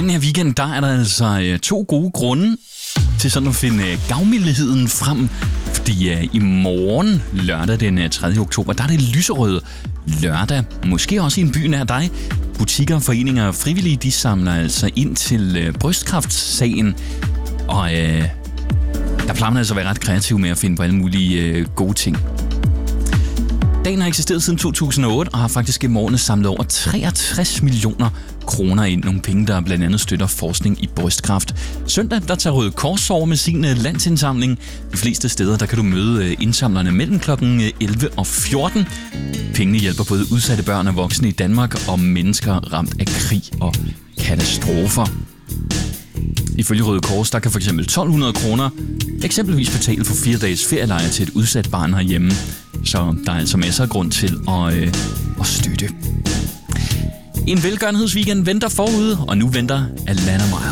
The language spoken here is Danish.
den her weekend, der er der altså 2 gode grunde til sådan at finde gavmildheden frem. Fordi i morgen, lørdag den 3. oktober, der er det lyserød lørdag. Måske også i en by nær dig. Butikker, foreninger og frivillige, de samler altså ind til brystkræftsagen. Og der plejer man altså at være ret kreativ med at finde på alle mulige gode ting. Dagen har eksisteret siden 2008 og har faktisk i morgen samlet over 63 millioner kroner ind. Nogle penge, der blandt andet støtter forskning i brystkræft. Søndag, der tager Røde Kors over med sin landsindsamling. De fleste steder, der kan du møde indsamlerne mellem kl. 11 og 14. Pengene hjælper både udsatte børn og voksne i Danmark og mennesker ramt af krig og katastrofer. Ifølge Røde Kors, der kan f.eks. 1.200 kroner eksempelvis betale for 4 dages ferielejre til et udsat barn herhjemme. Så der er altså masser af grund til at støtte. En velgørenhedsweekend venter forud, og nu venter Alana Miles.